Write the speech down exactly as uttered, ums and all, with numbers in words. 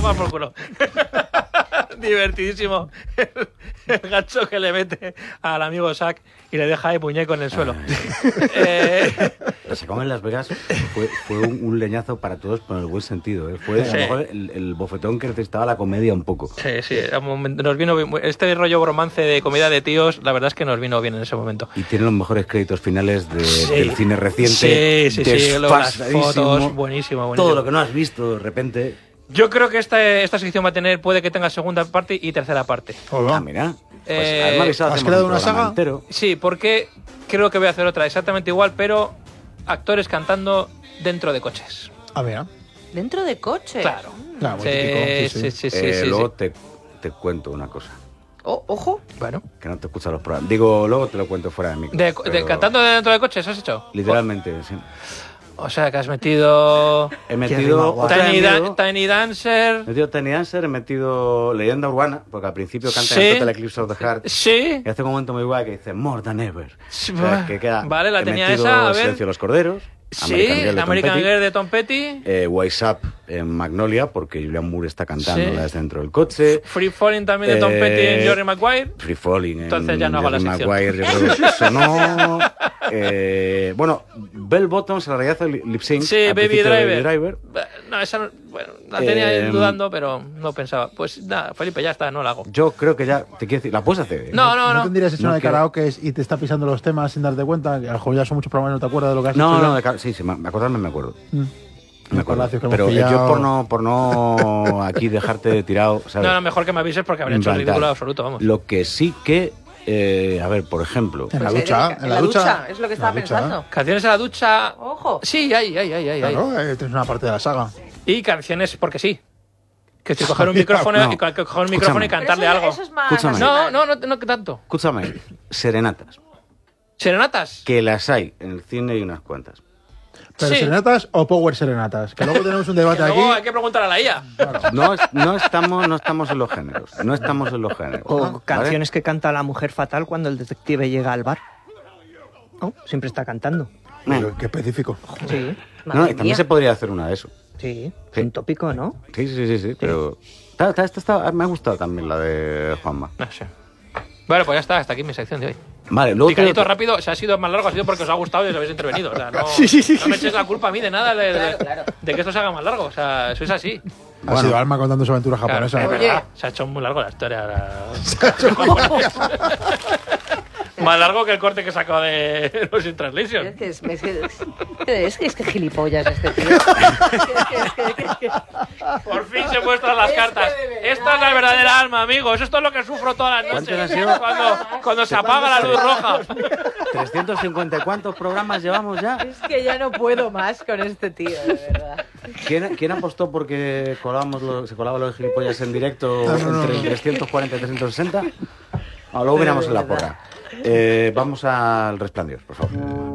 tomar por culo. Divertidísimo el, el gancho que le mete al amigo Zack y le deja ahí muñeco en el suelo. eh... Lo sacamos en Las Vegas, fue, fue un, un leñazo para todos, pero en el buen sentido. ¿eh? Fue sí. a lo mejor el, el bofetón que necesitaba la comedia un poco. Sí, sí, nos vino bien. Este rollo bromance de comida de tíos, la verdad es que nos vino bien en ese momento. Y tiene los mejores créditos finales de, sí. del cine reciente. Sí, sí, sí, las fotos, buenísimo, buenísimo. Todo lo que no has visto de repente. Yo creo que esta, esta sección va a tener, puede que tenga segunda parte y tercera parte. Hola. Ah, mira. Pues, eh, avisado, ¿has creado un una saga? Entero. Sí, porque creo que voy a hacer otra exactamente igual, pero actores cantando dentro de coches. A ver. ¿Dentro de coches? Claro. Ah, muy sí, típico. Sí, sí. sí, sí, sí, eh, sí, luego sí. Te, te cuento una cosa. Oh, ojo. Bueno. Que no te escuchan los programas. Digo, luego te lo cuento fuera de mí. De, de, ¿Cantando dentro de coches has hecho? Literalmente, sí. O sea, que has metido... He metido... Tiny, da Tiny Dancer... He metido Tiny Dancer, he metido Leyenda Urbana, porque al principio canta ¿Sí? en Total Eclipse of the Heart. Sí. Y hace un momento muy guay que dice More Than Ever. Sí, o sea, que queda, vale, la he tenía metido esa, a ver. Silencio de los Corderos. Sí, American Girl de Tom American Petty. Girl de Tom Petty. Eh, Wise Up en Magnolia, porque Julian Moore está cantando Sí. desde dentro del coche. Free Falling también de Tom Eh, Petty en Jerry Maguire. Free Falling. Entonces ya no hago la Jerry sección. Maguire, yo creo que sonó. eh, bueno, Bell Bottoms en realidad hace lip sync. Sí, al Baby principio de Driver. Baby Driver. No, esa no, bueno, la tenía ahí Eh, dudando, pero no pensaba. Pues nada, Felipe, ya está, no la hago. Yo creo que ya, te quiero decir, la puedes hacer. ¿eh? No, no, ¿No no. tendrías hecho No una de quiero- karaoke y te está pisando los temas sin darte cuenta? Que a lo mejor ya son muchos programas y no te acuerdas de lo que has No, hecho. no, ya. de car- sí, sí, me acordarme me acuerdo. Mm. Me acuerdo. Palacios que hemos Pero eh, pillado. yo por no, por no aquí dejarte tirado, ¿sabes? No, no, mejor que me avises porque habría En hecho el plan, ridículo tal. absoluto, vamos. Lo que sí que, eh, a ver, por ejemplo, En la Pues, ducha, eh, en la ducha. Es lo que En la estaba ducha. pensando. Canciones a la ducha. Ojo. Sí, ay, ay, ay, ay, ay. Claro, eh, tienes una parte de la saga. Y canciones porque sí. Que si coger un micrófono No. y co- coger un micrófono y Escúchame. cantarle Pero eso, algo. Eso es más Escúchame. No, no, no, no tanto. escúchame, serenatas, Serenatas. que las hay en el cine y unas cuantas. ¿Pero Sí. serenatas o power serenatas? Que luego tenemos un Que debate aquí. luego hay que preguntar a la I A. No, es- no, estamos, no estamos en los géneros, no estamos en los géneros. O ¿vale? canciones que canta la mujer fatal cuando el detective llega al bar. ¿No? Siempre está cantando. Pero qué específico. Sí, No, Madre y también mía. se podría hacer una de eso. sí. Sí. Un tópico, ¿no? Sí, sí, sí, sí, pero... Está, está, esta está- me ha gustado también la de Juanma. No sé. Bueno, pues ya está, hasta aquí mi sección de hoy. Vale, luego... Picadito te- rápido, si ha sido más largo ha sido porque os ha gustado y os habéis intervenido. O sea, no, Sí, sí, sí, no me sí, echéis la culpa a mí de nada de, de- de que esto se haga más largo. O sea, sois así. Ha Bueno. sido Alma contando su aventura Claro, japonesa. es Oye. verdad. Se ha hecho muy largo la historia. la- Más largo que el corte que sacó de los In Translation. Es que es, es, que, es, que, es que gilipollas este tío. Es que, es que, es que, es que- Por fin se muestran las Es que cartas. de verdad, Esta es la verdadera alma, amigos. Esto es lo que sufro todas las ¿Cuántos noches. han sido? Cuando, cuando se apaga la luz roja. ¿trescientos cincuenta y cuántos programas llevamos ya? es que ya no puedo más con este tío, de verdad. ¿Quién, quién apostó porque colábamos los, se colaban los gilipollas en directo No, no, no, entre no. trescientos cuarenta y trescientos sesenta? Ah, luego miramos en la porra. Eh, vamos al Resplandor, por favor.